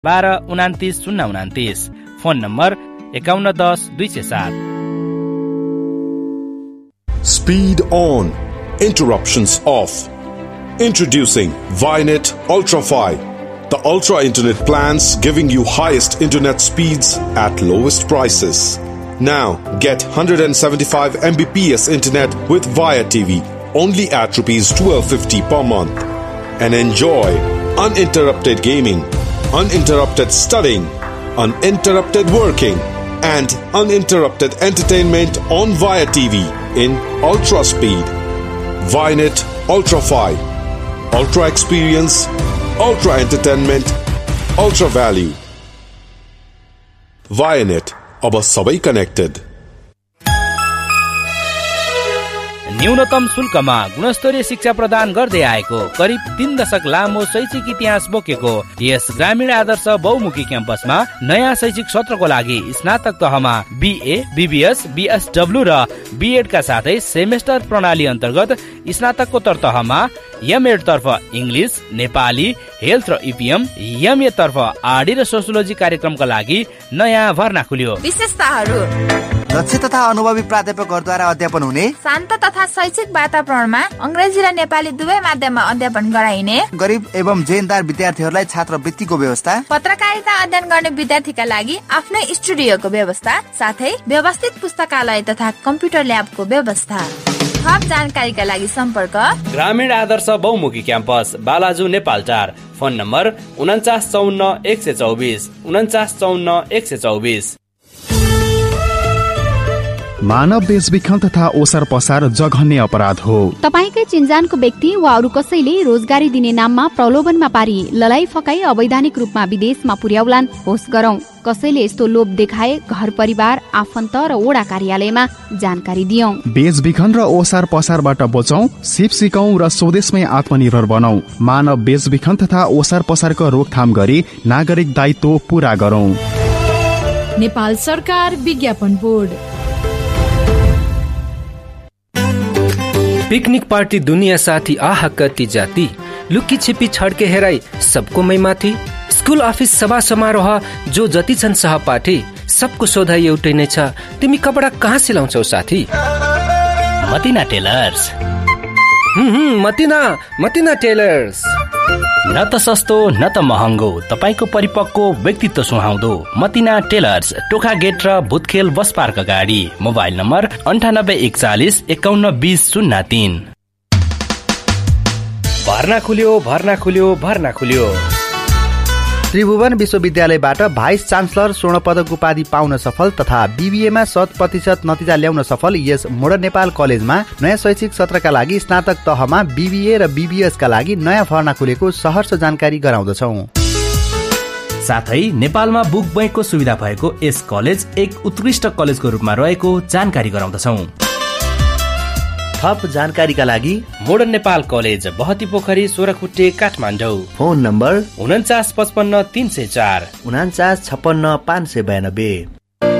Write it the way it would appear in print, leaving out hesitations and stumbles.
1229 phone number 5110-207। Speed on, interruptions off. Introducing Vynet Ultra-Fi, the ultra internet plans giving you highest internet speeds at lowest prices. Now get 175 Mbps internet with Via TV only at ₹1250 per month, and enjoy uninterrupted gaming, uninterrupted studying, uninterrupted working, and uninterrupted entertainment on Via TV in ultra speed. Vynet Ultra-Fi, ultra experience, ultra entertainment, ultra value. Vynet, अब सबै connected. न्यूनतम शुल्कमा गुणस्तरीय शिक्षा प्रदान गर्दै आएको करिब 3 दशक लामो शैक्षिक इतिहास बोकेको यस ग्रामीण आदर्श बहुमुखी क्याम्पसमा नयाँ शैक्षिक सत्रको लागि स्नातक तहमा BA, BBS, BSW र B.Ed का साथै सेमेस्टर प्रणाली अन्तर्गत स्नातकोत्तर तहमा M.Ed तर्फ इङ्ग्लिश, नेपाली, हेल्थ र EPM, MA तर्फ आरडी र सोसियोलोजी कार्यक्रमका लागि नयाँ भर्ना खुल्यो। विशेषताहरू: दक्ष तथा अनुभवी प्राध्यापकहरूद्वारा अध्यापन हुने, शान्त तथा शैक्षिक वातावरणमा अंग्रेजी र नेपाली दुवै माध्यममा अध्यापन गराइने, गरिब एवं जेनदार विद्यार्थीहरूलाई छात्रवृत्तिको व्यवस्था, पत्रकारिता अध्ययन गर्ने विद्यार्थीका लागि आफ्नै स्टुडियोको व्यवस्था, साथै व्यवस्थित पुस्तकालय तथा कम्प्युटर ल्याबको व्यवस्था। थप जानकारीका लागि सम्पर्क ग्रामीण आदर्श बहुमुखी क्याम्पस, बालाजु, नेपालटार। Phone number 4954 124 4954 124। मानव बेचबिखन तथा ओसार पसार जघन्य अपराध हो। तपाईकै चिन्जानको व्यक्ति वा अरू कसैले रोजगारी दिने नाममा प्रलोभनमा पारी ललाई फकाई अवैधानिक रूपमा विदेशमा पुर्याउलान् होस् गरौं। कसैले यस्तो लोभ देखाए घर परिवार, आफन्त र वडा कार्यालयमा जानकारी दियौं। बेचबिखन र ओसार पसारबाट बचौं, सिप सिकौं र स्वदेशमै आत्मनिर्भर बनौं। मानव बेचबिखन तथा ओसार पसारको रोकथाम गरी नागरिक दायित्व पूरा गरौं। नेपाल सरकार विज्ञापन बोर्ड। पिकनिक पार्टी दुनिया साथी आहा कति जाति, लुकी छिपी छड्के हेराई सबको मै माथि। स्कुल अफिस सभा समारोह जो जति छन् सहपाठी, सबको सोधाइ एउटै नै छ, तिमी कपडा कहाँ सिलाउँछौ साथी? मतिना टेलर्स। मतिना टेलर्स। न त सस्तो न त महँगो, तपाईको परिपक्व व्यक्तित्व सुहाउँदो मतिना टेलर्स, टोखा गेट र भूतखेल बस पार्क अगाडि। Mobile number 9841 512003। भर्ना खुल्यो। त्रिभुवन विश्वविद्यालयबाट भाइस चान्सलर स्वर्ण पदक उपाधि पाउन सफल तथा BBA-मा 100% नतिजा ल्याउन सफल यस मोडर्न नेपाल कलेजमा नयाँ शैक्षिक सत्रका लागि स्नातक तहमा BBA र BBS का लागि नयाँ भर्ना खुलेको सहर्ष जानकारी गराउँदछौँ। साथै नेपालमा बुक बैंकको सुविधा भएको यस कलेज एक उत्कृष्ट कलेजको रूपमा रहेको जानकारी गराउँदछौँ। थप जानकारीका लागि मोडर्न नेपाल कलेज, बहती पोखरी, सोह्रखुट्टे, काठमाडौँ। Phone number 4955 304 4956 592।